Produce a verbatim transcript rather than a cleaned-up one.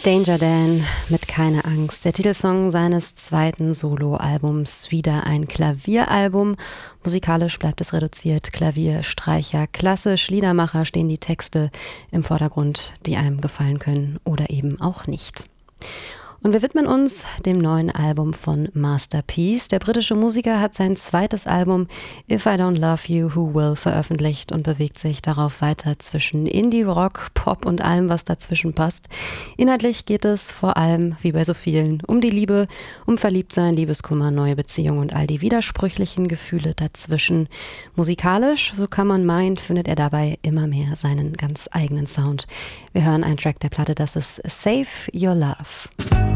Danger Dan mit Keine Angst, der Titelsong seines zweiten Soloalbums, wieder ein Klavieralbum. Musikalisch bleibt es reduziert, Klavier, Streicher, klassisch, Liedermacher stehen die Texte im Vordergrund, die einem gefallen können oder eben auch nicht. Und wir widmen uns dem neuen Album von Masterpiece. Der britische Musiker hat sein zweites Album If I Don't Love You, Who Will veröffentlicht und bewegt sich darauf weiter zwischen Indie, Rock, Pop und allem, was dazwischen passt. Inhaltlich geht es vor allem, wie bei so vielen, um die Liebe, um Verliebtsein, Liebeskummer, neue Beziehungen und all die widersprüchlichen Gefühle dazwischen. Musikalisch, so kann man meinen, findet er dabei immer mehr seinen ganz eigenen Sound. Wir hören einen Track der Platte, das ist Save Your Love.